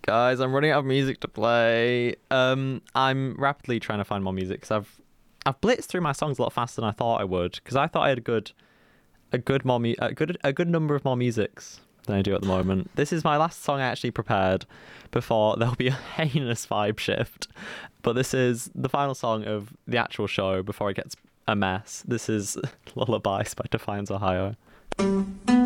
Guys, I'm running out of music to play. I'm rapidly trying to find more music because I've blitzed through my songs a lot faster than I thought I would because I thought I had a good number of more musics than I do at the moment. This is my last song I actually prepared before there'll be a heinous vibe shift. But this is the final song of the actual show before it gets a mess. This is Lullabies by Defiance Ohio.